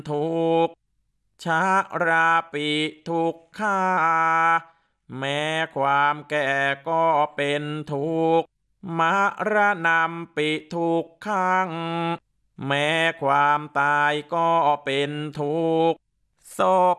ทุกข์ชาราปิทุกขาแม้ความแก่ก็เป็นทุกข์มรณะปิทุกขังแม้ความตายก็เป็นทุกข์โศ